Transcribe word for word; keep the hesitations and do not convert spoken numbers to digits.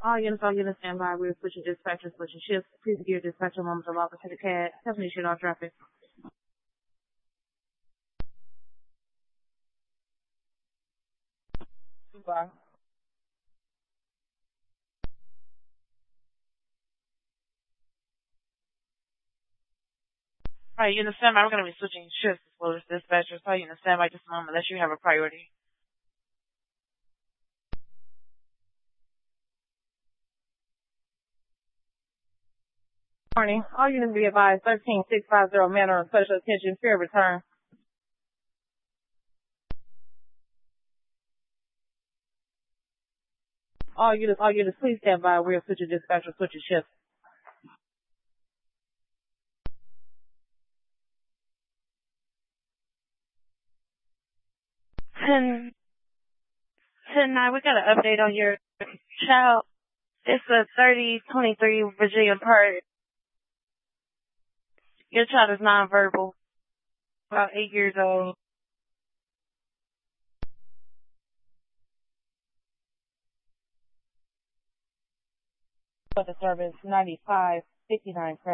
All units, all units, stand by. We're switching dispatchers, switching shifts. Please give your dispatcher a moment to log into the C A D. Stephanie, shit on traffic. Goodbye. All right, unit stand by. We're going to be switching shifts as well as dispatchers. All unit stand by just a moment unless you have a priority. Morning. All units be advised, thirteen six five zero Manor of Special Attention, Fair Return. All units, all units, please stand by. We're switching dispatchers, switching shifts. ten, ten nine, we got an update on your child. It's a thirty twenty-three Virginia Park. Your child is nonverbal, about eight years old. For the service, ninety-five fifty-nine